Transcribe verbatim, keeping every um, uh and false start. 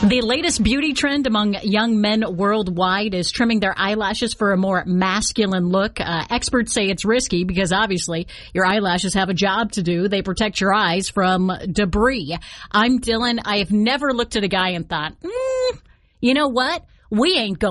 The latest beauty trend among young men worldwide is trimming their eyelashes for a more masculine look. Uh, experts say it's risky because obviously your eyelashes have a job to do. They protect your eyes from debris. I'm Dylan. I have never looked at a guy and thought, mm, you know what? We ain't going